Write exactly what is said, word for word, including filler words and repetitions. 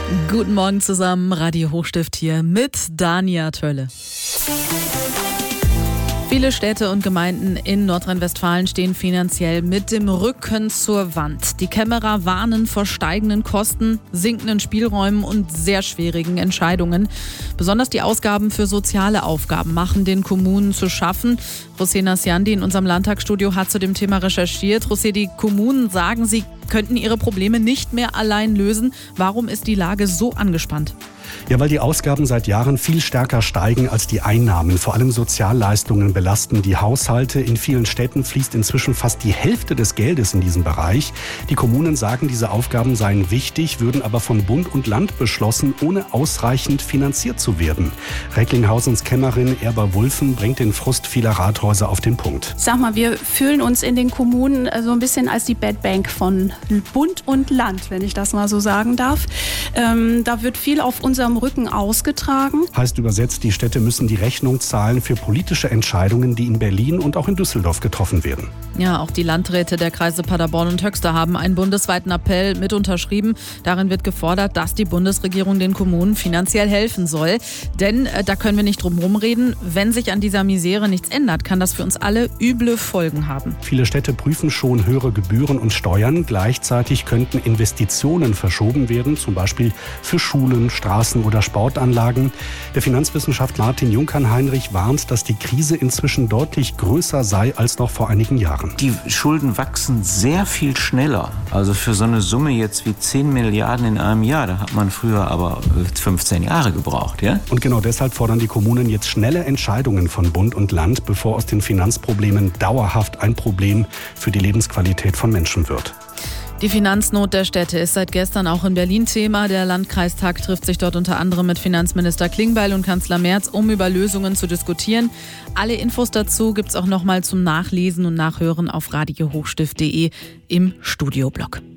Guten Morgen zusammen, Radio Hochstift hier mit Dania Tölle. Viele Städte und Gemeinden in Nordrhein-Westfalen stehen finanziell mit dem Rücken zur Wand. Die Kämmerer warnen vor steigenden Kosten, sinkenden Spielräumen und sehr schwierigen Entscheidungen. Besonders die Ausgaben für soziale Aufgaben machen den Kommunen zu schaffen. José Nasciandi in unserem Landtagsstudio hat zu dem Thema recherchiert. José, die Kommunen sagen, sie könnten ihre Probleme nicht mehr allein lösen. Warum ist die Lage so angespannt? Ja, weil die Ausgaben seit Jahren viel stärker steigen als die Einnahmen. Vor allem Sozialleistungen belasten die Haushalte. In vielen Städten fließt inzwischen fast die Hälfte des Geldes in diesen Bereich. Die Kommunen sagen, diese Aufgaben seien wichtig, würden aber von Bund und Land beschlossen, ohne ausreichend finanziert zu werden. Recklinghausen's Kämmerin Erba Wulffen bringt den Frust vieler Rathäuser auf den Punkt. Sag mal, wir fühlen uns in den Kommunen so ein bisschen als die Bad Bank von Bund und Land, wenn ich das mal so sagen darf. Ähm, da wird viel auf unserem Rücken ausgetragen. Heißt übersetzt, die Städte müssen die Rechnung zahlen für politische Entscheidungen, die in Berlin und auch in Düsseldorf getroffen werden. Ja, auch die Landräte der Kreise Paderborn und Höxter haben einen bundesweiten Appell mit unterschrieben. Darin wird gefordert, dass die Bundesregierung den Kommunen finanziell helfen soll. Denn äh, da können wir nicht drum herum reden. Wenn sich an dieser Misere nichts ändert, kann das für uns alle üble Folgen haben. Viele Städte prüfen schon höhere Gebühren und Steuern. Gleichzeitig könnten Investitionen verschoben werden, zum Beispiel für Schulen, Straßen oder Sportanlagen. Der Finanzwissenschaftler Martin Junkern-Heinrich warnt, dass die Krise inzwischen deutlich größer sei als noch vor einigen Jahren. Die Schulden wachsen sehr viel schneller. Also für so eine Summe jetzt wie zehn Milliarden in einem Jahr, da hat man früher aber fünfzehn Jahre gebraucht, ja? Und genau deshalb fordern die Kommunen jetzt schnelle Entscheidungen von Bund und Land, bevor aus den Finanzproblemen dauerhaft ein Problem für die Lebensqualität von Menschen wird. Die Finanznot der Städte ist seit gestern auch in Berlin Thema. Der Landkreistag trifft sich dort unter anderem mit Finanzminister Klingbeil und Kanzler Merz, um über Lösungen zu diskutieren. Alle Infos dazu gibt's auch nochmal zum Nachlesen und Nachhören auf radio hochstift punkt de im Studioblog.